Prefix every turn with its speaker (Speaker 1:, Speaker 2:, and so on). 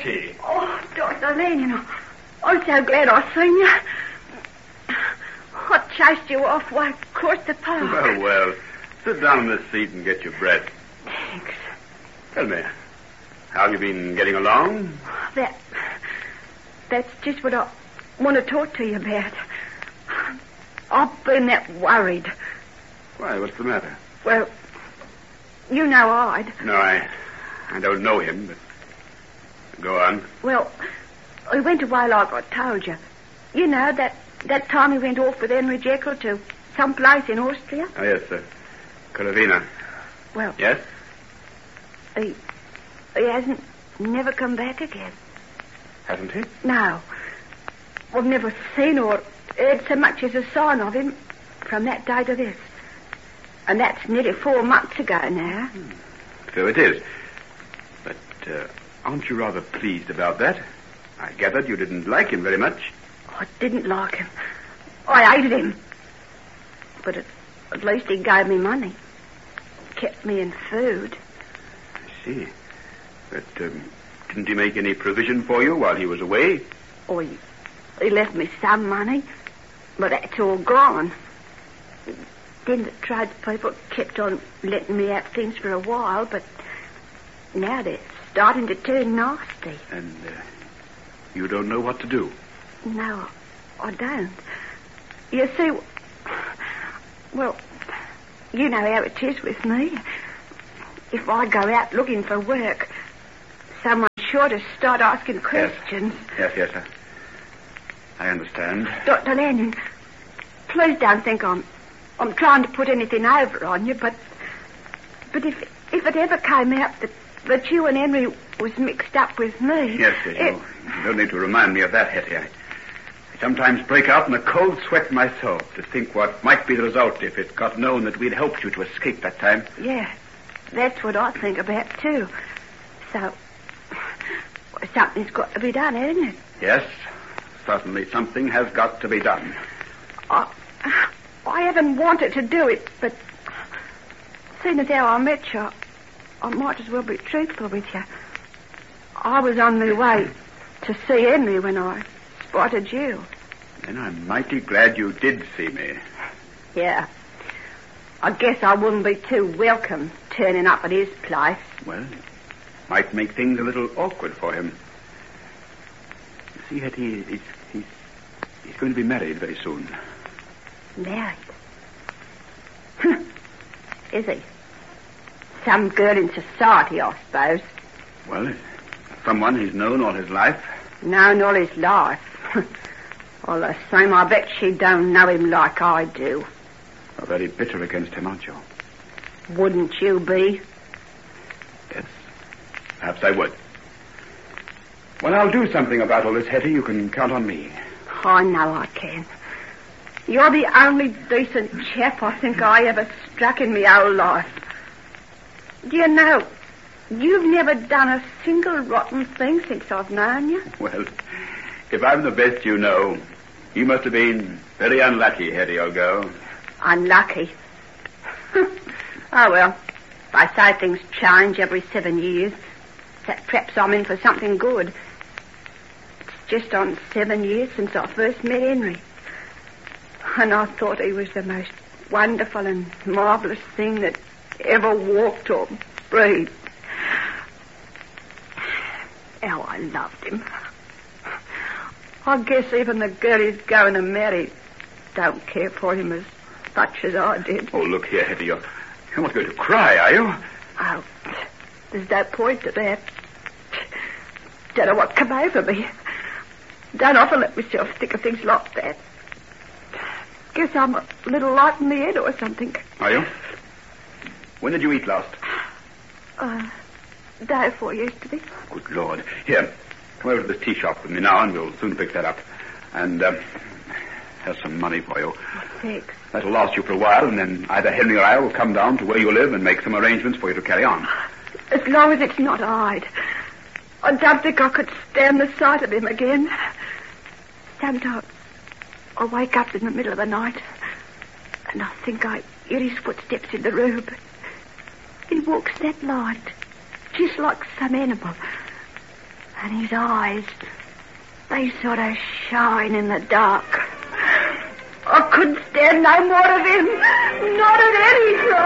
Speaker 1: Hetty.
Speaker 2: Oh, Dr. Lanyon, I'm so glad I've seen you. I chased you off way across the park.
Speaker 1: Well. Sit down in this seat and get your breath.
Speaker 2: Thanks.
Speaker 1: Tell me, how have you been getting along?
Speaker 2: That's just what I want to talk to you about. I've been that worried.
Speaker 1: Why, what's the matter?
Speaker 2: Well, you know I'd.
Speaker 1: No, I don't know him, but go on.
Speaker 2: Well, he went away like I told you. You know, that time he went off with Henry Jekyll to some place in Austria.
Speaker 1: Oh, yes, sir. Caravina.
Speaker 2: Well...
Speaker 1: Yes?
Speaker 2: He hasn't never come back again.
Speaker 1: Hasn't he?
Speaker 2: No. I've never seen or heard so much as a sign of him from that day to this. And that's nearly 4 months ago now.
Speaker 1: So it is. But aren't you rather pleased about that? I gathered you didn't like him very much.
Speaker 2: I didn't like him. I hated him. But at least he gave me money. Kept me in food.
Speaker 1: I see. But didn't he make any provision for you while he was away?
Speaker 2: Oh, he left me some money, but that's all gone. Then the tradespeople kept on letting me have things for a while, but now they're starting to turn nasty.
Speaker 1: And you don't know what to do?
Speaker 2: No, I don't. You see, well, you know how it is with me. If I go out looking for work, someone's sure to start asking questions.
Speaker 1: Yes, I understand.
Speaker 2: Dr. Lanyon, please don't think I'm trying to put anything over on you, but if it ever came out that you and Henry was mixed up with me...
Speaker 1: Yes, you don't need to remind me of that, Hetty. I sometimes break out in a cold sweat myself to think what might be the result if it got known that we'd helped you to escape that time.
Speaker 2: Yeah, that's what I think about, too. So, something's got to be done, hasn't it?
Speaker 1: Yes, certainly something has got to be done.
Speaker 2: I haven't wanted to do it, but seeing as how I met you, I might as well be truthful with you. I was on my way to see Henry when I spotted you.
Speaker 1: Then I'm mighty glad you did see me.
Speaker 2: Yeah. I guess I wouldn't be too welcome turning up at his place.
Speaker 1: Well, might make things a little awkward for him. You see, Hetty, he's going to be married very soon.
Speaker 2: Married? Is he? Some girl in society, I suppose.
Speaker 1: Well, someone he's known all his life.
Speaker 2: Known all his life? All the same, I bet she don't know him like I do.
Speaker 1: You're very bitter against him, aren't you?
Speaker 2: Wouldn't you be?
Speaker 1: Yes, perhaps I would. Well, I'll do something about all this, Hetty. You can count on me.
Speaker 2: I know I can. You're the only decent chap I think I ever struck in my whole life. Do you know, you've never done a single rotten thing since I've known you.
Speaker 1: Well, if I'm the best you know, you must have been very unlucky, Hetty, old girl.
Speaker 2: Unlucky? Oh, well, they say things change every 7 years. That perhaps I'm in for something good. It's just on 7 years since I first met Henry. And I thought he was the most wonderful and marvellous thing that ever walked or breathed. How I loved him. I guess even the girl he's going to marry don't care for him as much as I did.
Speaker 1: Oh, look here, Hetty, you're not going to cry, are you?
Speaker 2: Oh, there's no point to that. Don't know what come over me. Don't often let myself think of things like that. Guess I'm a little light in the head or something.
Speaker 1: Are you? When did you eat last?
Speaker 2: Day before yesterday.
Speaker 1: Good Lord. Here, come over to this tea shop with me now and we'll soon fix that up. And, here's some money for you.
Speaker 2: Thanks.
Speaker 1: That'll last you for a while, and then either Henry or I will come down to where you live and make some arrangements for you to carry on.
Speaker 2: As long as it's not Hyde. I don't think I could stand the sight of him again. Sometimes I wake up in the middle of the night and I think I hear his footsteps in the room. But he walks that light, just like some animal. And his eyes, they sort of shine in the dark. I couldn't stand no more of him. Not at any price.